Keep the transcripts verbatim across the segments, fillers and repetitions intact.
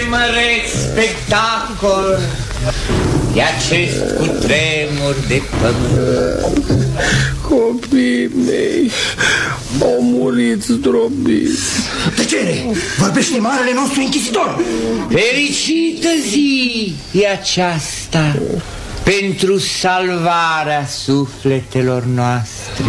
măreț spectacol de acest cutremur de pământ. Copiii mei au murit zdrobiți. Tăcere! Vorbește marele nostru închizitor! Fericită zi e aceasta pentru salvarea sufletelor noastre.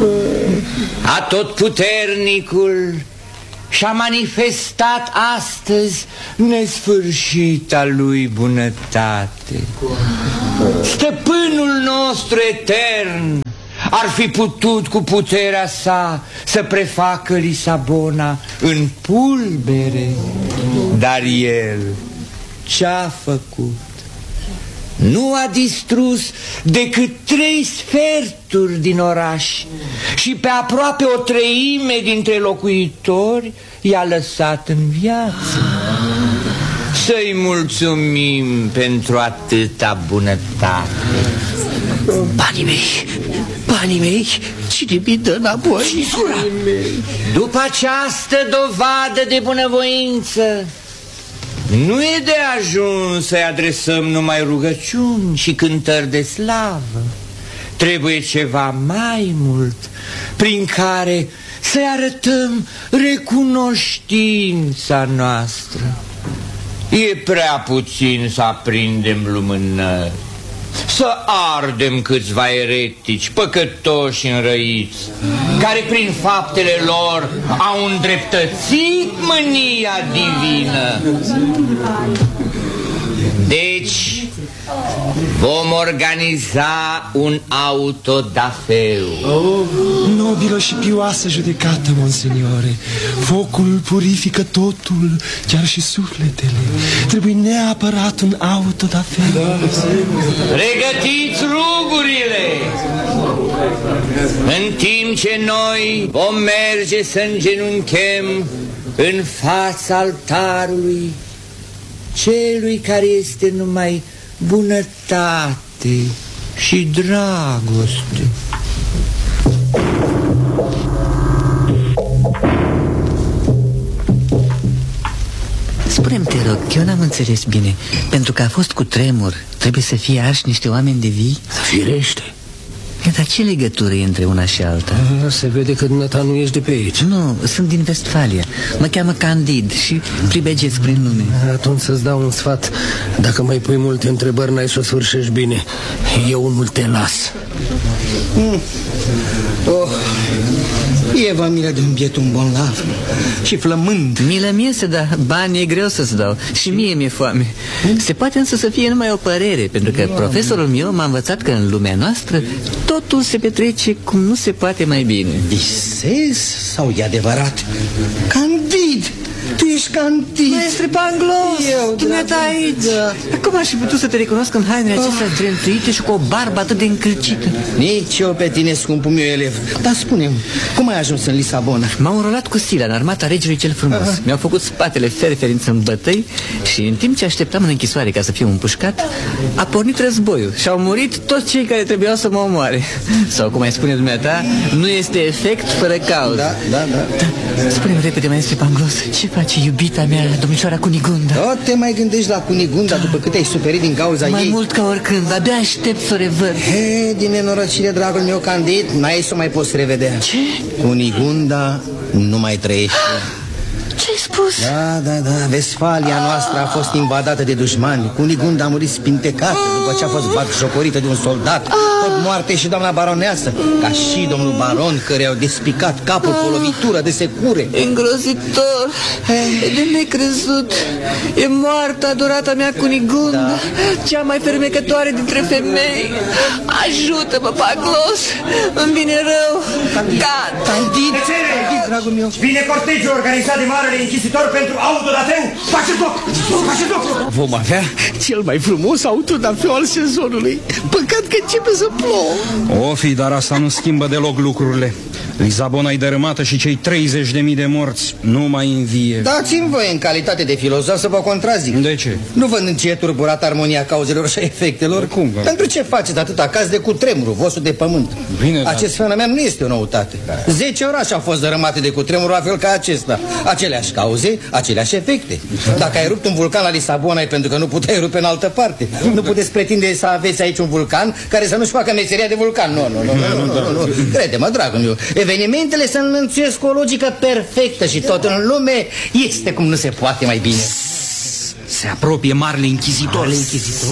Atotputernicul și-a manifestat astăzi nesfârșita lui bunătate. Stăpânul nostru etern ar fi putut cu puterea sa să prefacă Lisabona în pulbere, dar el ce-a făcut? Nu a distrus decât trei sferturi din oraș și pe aproape o treime dintre locuitori i-a lăsat în viață. Să-i mulțumim pentru atâta bunătate. Banii mei, banii mei, cine mi dă înapoi? După această dovadă de bunăvoință, nu e de ajuns să-i adresăm numai rugăciuni și cântări de slavă. Trebuie ceva mai mult, prin care să-i arătăm recunoștința noastră. E prea puțin să aprindem lumânări, să ardem câțiva eretici, păcătoși înrăiți, care prin faptele lor au îndreptățit mânia divină. Deci vom organiza un autodafeu. Oh, nobilă și pioasă judecată, monseniore. Focul purifică totul, chiar și sufletele. Trebuie neapărat un autodafeu. Da, pregătiți rugurile, în timp ce noi vom merge să îngenunchem în fața altarului celui care este numai bunătate și dragoste. Spune-mi, te rog, eu n-am înțeles bine. Pentru că a fost cu tremur, trebuie să fie arși niște oameni de vii? Firește. Dar ce legătură e între una și alta? A, se vede că dumneata nu ești de pe aici. Nu, sunt din Vestfalia. Mă cheamă Candid și pribegesc prin lume. Atunci să-ți dau un sfat. Dacă mai pui multe întrebări, n-ai să o sfârșești bine. Eu unul te las. mm. Oh, e vă milă de un bietul bolnav și flămând. Milă mie să da, bani e greu să-ți dau. Și mie mi-e foame. Se poate însă să fie numai o părere, pentru că profesorul meu m-a învățat că în lumea noastră totul se petrece cum nu se poate mai bine. Visezi sau e adevărat? Candid! Tu ești Candid! Maestre Pangloss! Eu, dumneata aici! Da. Cum aș fi putut să te recunosc în hainele acestea oh. drentuite și cu o barbă atât de încălcită? Nici eu pe tine, scumpul meu elev. Dar spune-mi, cum ai ajuns în Lisabona? M-au înrolat cu Sila în armata regelui cel frumos. uh-huh. Mi-au făcut spatele ferferință în bătăi și în timp ce așteptam în închisoare ca să fiu împușcat, a pornit războiul și au murit toți cei care trebuiau să mă omoare. Sau cum ai spune dumneata, nu este efect fără cauză. Da, da, da, da. Spune-mi repede, maestre Pangloss, ce face iubita mea, domnișoara Cunigunda? Tot te mai gândești la Cunigunda, da. După cât ai suferit din cauza mai ei? Mai mult ca oricând, abia aștept să o revăd. He, din nenorocire, dragul meu Candid, n-ai să o mai poți revedea. Ce? Cunigunda nu mai trăiește. Ce-ai spus? Da, da, da, Vestfalia noastră a fost invadată de dușmani. Cunigunda a murit spintecată după ce a fost batjocorită de un soldat. Tot moarte și doamna baroneasă, ca și domnul baron, care au despicat capul cu o lovitură de secure. Îngrozitor, e de necrezut. E moartă adorata mea Cunigunda, da. Cea mai fermecătoare dintre femei. Ajută-mă, Pangloss, îmi vine rău. Gata. Candid, Candid, dragul meu. Vine cortegiul organizat de marele închisitor pentru autodafeu. Faceți loc! Faceți loc! vom avea cel mai frumos autodafeu al sezonului. Păcat că începe să plouă. O fi, dar asta nu schimbă deloc lucrurile. Lisabona e dărâmată și cei treizeci de mii de morți nu mai învie. Dați-mi voi în calitate de filozof să vă contrazic. De ce? Nu văd în ce e turburat armonia cauzelor și a efectelor. Cum? Pentru ce faceți atâta caz de cutremurul, vosul de pământ? Bine, Acest dar... fenomen nu este o noutate. Zece orașe au fost dărâmate de cutremur, la fel ca acesta. Aceleași cauze, aceleași efecte. Dacă ai rupt un vulcan la Lisabona e pentru că nu puteai rupe în altă parte. Nu puteți pretinde să aveți aici un vulcan care să nu-și facă meseria de vulcan. Nu, nu, nu, nu, nu, nu, nu. Crede-mă, dragul meu, evenimentele se înlănțuiesc cu o logică perfectă și tot în lume este cum nu se poate mai bine. Se apropie marele închizitor. Marele închizitor?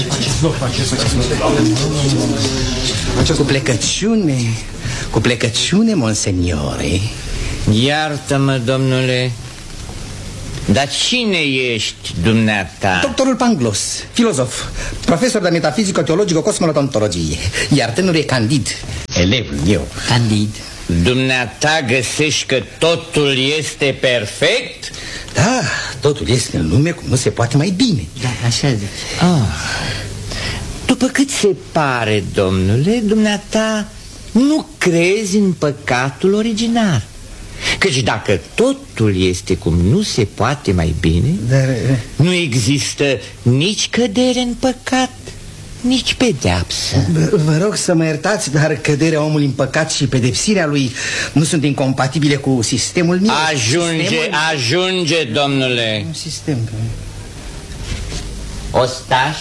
Cu plecăciune, cu plecăciune, monseniore. Iartă-mă, domnule, dar cine ești dumneata? Doctorul Pangloss, filozof, profesor de metafizică, teologică, cosmonodontologie. Iar tânărul e Candid, elevul meu. Candid. Dumneata găsești că totul este perfect? Da, totul este în lume cum nu se poate mai bine. Da, așa zic. Ah. După cât se pare, domnule, dumneata nu crezi în păcatul original. Căci dacă totul este cum nu se poate mai bine, Dar... nu există nici cădere în păcat, nici pedeapsă. Vă rog să mă iertați, dar căderea omului în păcat și pedepsirea lui nu sunt incompatibile cu sistemul meu. Ajunge, sistemul... ajunge, domnule. Un sistem. Ostaș,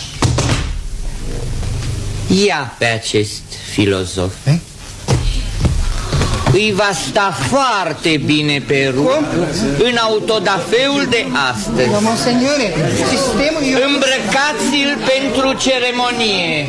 ia pe acest filozof. Eh? Îi va sta foarte bine pe rup în autodafeul de astăzi. Monseniore, sistemul... Eu... Îmbrăcați-l pentru ceremonie.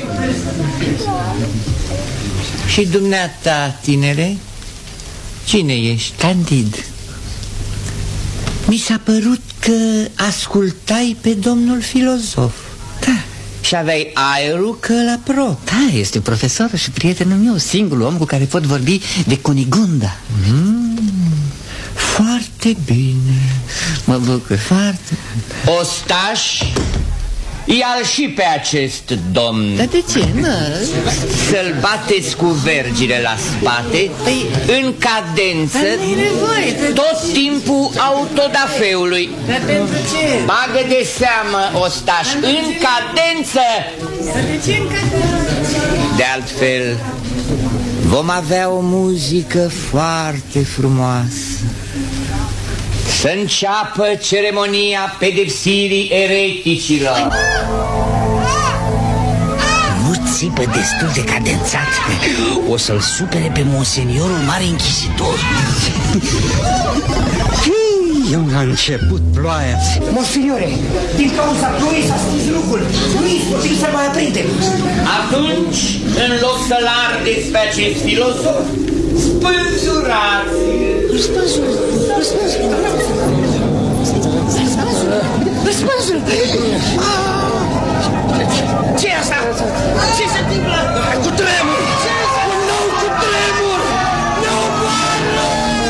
Și dumneata, tinere, cine ești? Candid. Mi s-a părut că ascultai pe domnul filozof. Da. Și aveai aerul că la pro. Da, este profesor și prietenul meu, singurul om cu care pot vorbi de Cunigunda. mm, Foarte bine. Mă bucur. Foarte. Ostaș, ia-l și pe acest domn. Dar de ce? Să-l bateți cu vergile la spate, păi, în cadență, tot timpul autodafeului. Dar pentru ce? Bagă de seamă, ostaș, în cadență. De ce în cadență? De altfel, vom avea o muzică foarte frumoasă. Să înceapă ceremonia pedepsirii ereticilor. Nu țipă destul de cadențat. O să-l supere pe monseniorul mare închizitor. Eu a început ploaia. Monseniore, din cauza ploii s-a stins lucrul. Nu e puțin să mai aprindem. Atunci, în loc să-l ardeți pe acest filozof, spânzurați-l. Răspunsul, răspunsul. Răspunsul. Ce e asta? Ce se întâmplă? Cu tremur! Un nou cu tremur! Ne omoară!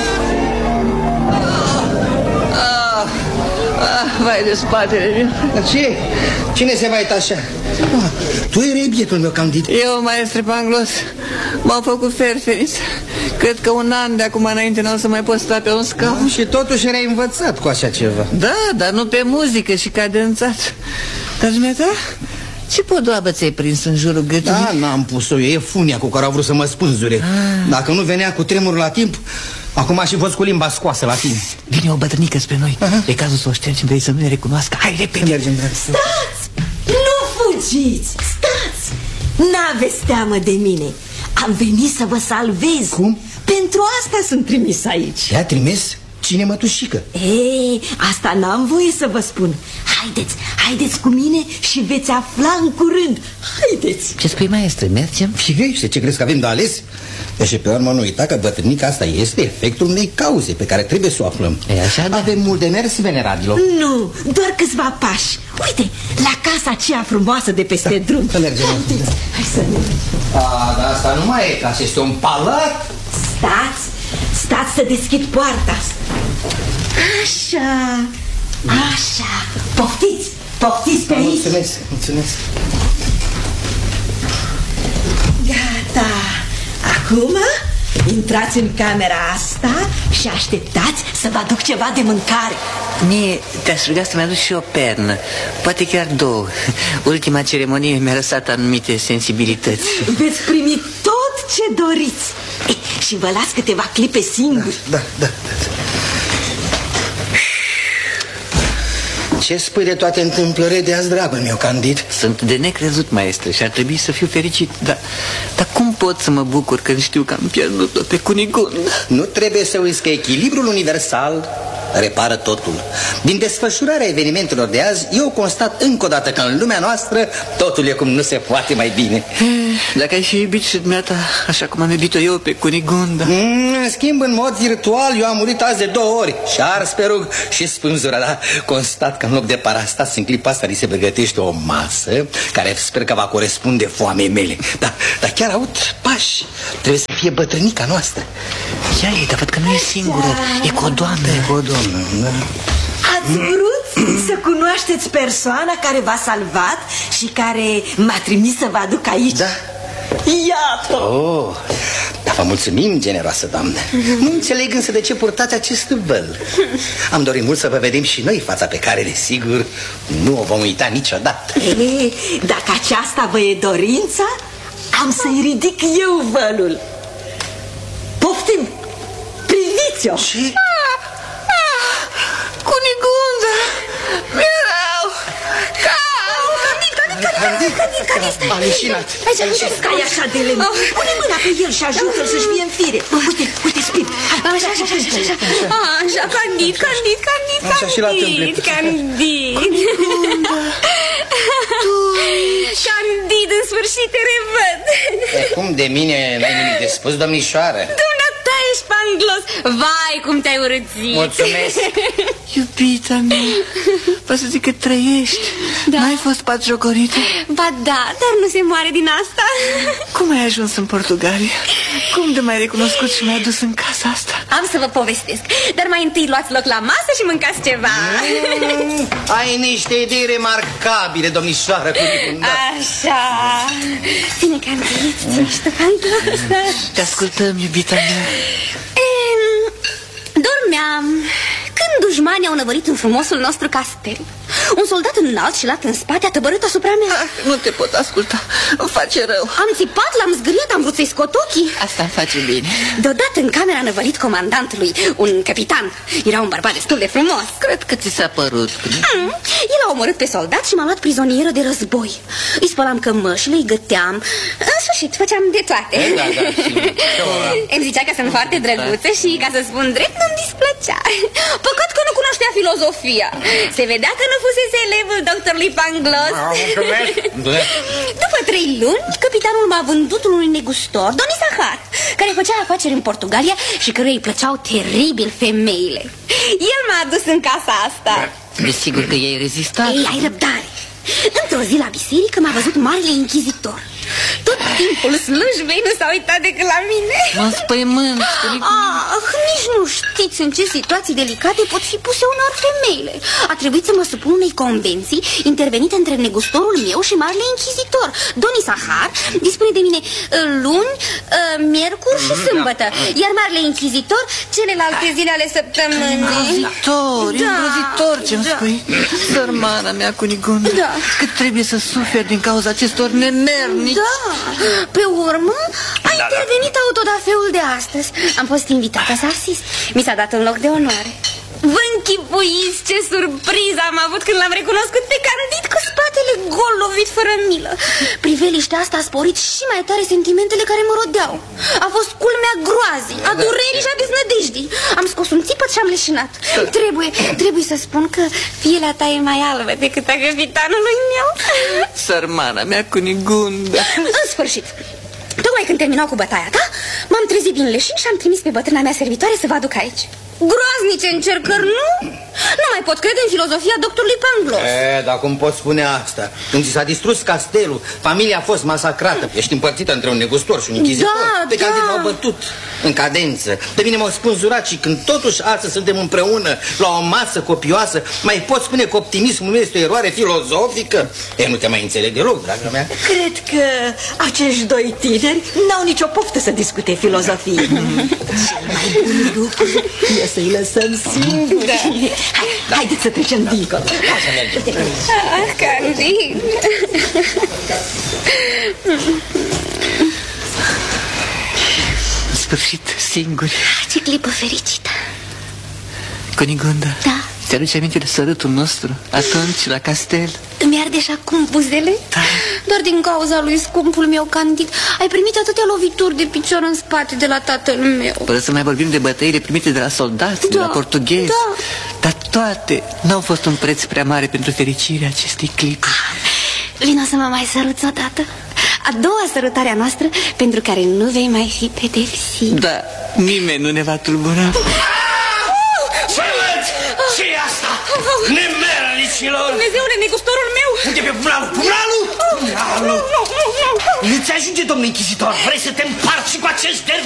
Ah, ah, vai de spatele meu. Dar ce? Cine se va uita așa? Ah, tu erai bietul meu, Candid. Eu, maestre Pangloss, m-au făcut ferferiță. Cred că un an de acum înainte n-o să mai pot sta pe un scaun. Și totuși erai învățat cu așa ceva. Da, dar nu pe muzică și cadențat. Dar dumneata, ce podoabă ți-ai prins în jurul gâtului? Da, n-am pus-o eu, e funia cu care au vrut să mă spânzure. ah. Dacă nu venea cu tremurul la timp, acum aș fi fost cu limba scoasă la tine. Vine o bătrânică spre noi. Aha. E cazul să o ștergem pe ei să nu ne recunoască. Hai, repede. Mergem, drag. Stați! Nu fugiți! Stați! N-aveți teamă de mine. Am venit să vă salvez. Cum? Pentru asta sunt trimis aici. Te-a trimis? Cine, mătușică? Ei, asta n-am voie să vă spun. Haideți, haideți cu mine și veți afla în curând. Haideți. Ce spui, maestre, mergem? Firește, ce crezi că avem de ales? E și pe urmă nu uita că bătrânica asta este efectul unei cauze pe care trebuie să o aflăm. E așa, da? Avem mult de mers, venerabilor. Nu, doar câțiva pași. Uite, la casa aceea frumoasă de peste da, drum. Să mergem. Haideți, hai să mergem. A, dar asta nu mai e casă, este un palat. Stați, stați să deschid poarta. Așa, așa, poftiți, Poftiți pe aici. Mulțumesc, mulțumesc. Gata. Acum intrați în camera asta și așteptați să vă aduc ceva de mâncare. Mie te-aș ruga să-mi aduci și o pernă, poate chiar două. Ultima ceremonie mi-a lăsat anumite sensibilități. Veți primi tot ce doriți. Ei, și vă las câteva clipe singuri. Da, da, da. Ce spui de toate întâmplările de azi, dragul meu, Candid? Sunt de necrezut, maestre, și ar trebui să fiu fericit. Dar, dar cum pot să mă bucur când știu că am pierdut-o pe Cunigunda? Nu trebuie să uiți că echilibrul universal repară totul. Din desfășurarea evenimentelor de azi, eu constat încă o dată că în lumea noastră totul e cum nu se poate mai bine. Dacă ai fi iubit și dumneata așa cum am iubit-o eu pe Cunigunda. mm, În schimb, în mod virtual, eu am murit azi de două ori și ars pe rug și spânzura, da? Constat că în loc de parastas în clipa asta li se pregătește o masă care sper că va corespunde foamei mele. Da, dar chiar aud pași. Trebuie să fie bătrânica noastră. Ia e, dar văd că nu e singură. E cu o doamnă. E cu o doamnă, da. Ați vrut să cunoașteți persoana care v-a salvat și care m-a trimis să vă aduc aici? Da. Iată! Oh, dar vă mulțumim, generoasă doamnă. Nu înțeleg însă de ce purtați acest văl. Am dorit mult să vă vedem și noi, fața pe care, desigur, nu o vom uita niciodată. E, dacă aceasta vă e dorința, am să-i ridic eu vălul. Poftim! Priviți-o! Ce? Cunigunda! Mi-e rău! Candid, Candid, Candid, stai! A leșinat. Aici, uite, stai așa de lemn. Pune mâna pe el și ajută-l să-și fie în fire. Uite, uite, spin. Așa, așa, așa, așa. Așa, Candid, Candid, Candid, Așa și la tâmple. Candid. Candid, în sfârșit te revăd. Cum de mine n-ai nimic de spus, domnișoară? Dumneata ești panglos. Vai, cum te-ai urățit. Mulțumesc. Iubita mea, vreau să zic că trăiești. Da. N-ai fost batjocorită? Ba da, dar nu se moare din asta. Cum ai ajuns în Portugalia? Cum de m-ai recunoscut și m-ai adus în casa asta? Am să vă povestesc, dar mai întâi luați loc la masă și mâncați ceva. Mm, ai niște idei remarcabile, domnișoară Cunigunda. Așa. Ține, Candid, ține și tu, pangloasă. Te ascultăm, iubita mea. Dormeam când dușmanii au năvărit în frumosul nostru castel. Un soldat înalt și lat în spate a tăbărât asupra mea. Ah, nu te pot asculta, îmi face rău. Am țipat, l-am zgâriat, am vrut să-i scot ochii. Asta îmi face bine. Deodată în camera a năvărit comandantului, un capitan. Era un bărbat destul de frumos. Cred că ți s-a părut. mm, El a omorât pe soldat și m-a luat prizonieră de război. Îi spălam cămășile, îi găteam. În sfârșit, făceam de toate. Da, da, Îmi zicea că sunt foarte drăguță și, ca să spun drept, nu-mi displăcea. Păcat că nu cunoștea filozofia. Se vedea că nu fusese elevul doctorului Pangloss. După trei luni, capitanul m-a vândut unui negustor, Doni Sahar, care făcea afaceri în Portugalia și căruia îi plăceau teribil femeile. El m-a adus în casa asta. Desigur că ei rezistat. Ei, ai răbdare. Într-o zi la biserică m-a văzut marele inchizitor. Tot timpul slujbei nu s-a uitat decât la mine. Mă spăimânt. Ah, nici nu știți în ce situații delicate pot fi puse uneori femeile. A trebuit să mă supun unei convenții intervenite între negustorul meu și marele inchizitor, Doni Sahar, dispune de mine luni, miercuri și sâmbătă, iar marele inchizitor celelalte zile ale săptămânii. Îngrozitor, Da, îngrozitor ce-mi da. spui. Sărmana mea, Cunigunda, Da. cât trebuie să suferi din cauza acestor nemernici. Da, pe urmă a intervenit autodafeul de astăzi. Am fost invitată să asist. Mi s-a dat un loc de onoare. Vă închipuiți ce surpriză am avut când l-am recunoscut pe Candid cu spatele gol lovit fără milă. Priveliștea asta a sporit și mai tare sentimentele care mă rodeau. A fost culmea groazii, a durerii și a deznădejdii. Am scos un țipăt și am leșinat. Trebuie, trebuie să spun că pielea ta e mai albă decât a capitanului meu. Sărmana mea, Cunigunda. În sfârșit, tocmai când terminau cu bătaia ta, m-am trezit din leșin și am trimis pe bătrâna mea servitoare să vă aduc aici. Groaznice încercări, nu? Nu mai pot crede în filozofia doctorului Pangloss. E, dar cum poți spune asta? Când ți s-a distrus castelul, familia a fost masacrată. Ești împărțită între un negustor și un închizitor. Da, Pe da. care m-au bătut în cadență. Pe mine m-au spânzurat și când totuși astăzi suntem împreună la o masă copioasă, mai poți spune că optimismul meu este o eroare filozofică? E, nu te mai înțeleg deloc, dragă mea. Cred că acești doi tineri n-au nicio poftă să discute filozofie. Cel mai bun lucru e să-i lăsăm singuri. Da. Hai, haideți să trecem dincolo. Hai să mergem. Ah, Candid. În sfârșit, singuri. Ce clipă fericită. Cunigunda, Da. ți-aduce aminte de sărutul nostru atunci la castel? Îmi arde și acum buzele? Da. Doar din cauza lui scumpul meu Candid. Ai primit atâtea lovituri de picior în spate de la tatăl meu. Fără să mai vorbim de bătăile primite de la soldați, de Da, la portughezi. da. Dar toate n-au fost un preț prea mare pentru fericirea acestei clipe. Vino să mă mai săruți odată. A doua sărutare a noastră, pentru care nu vei mai fi pedepsit. Da, nimeni nu ne va tulbura. Ce văd? Ce-i asta? Nemernicilor! Dumnezeule, negustorul meu! Unde pe pumnalul? Pumnalul? Pumnalul! Nu ți ajunge, domnul închizitor. Vrei să te împarți și cu acest derviș?